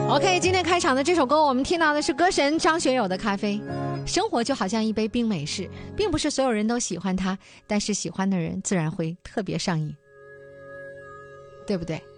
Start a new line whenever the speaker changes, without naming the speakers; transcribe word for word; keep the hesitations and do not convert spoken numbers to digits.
OK， 今天开场的这首歌，我们听到的是歌神张学友的《咖啡》。生活就好像一杯冰美式，并不是所有人都喜欢它，但是喜欢的人自然会特别上瘾，对不对？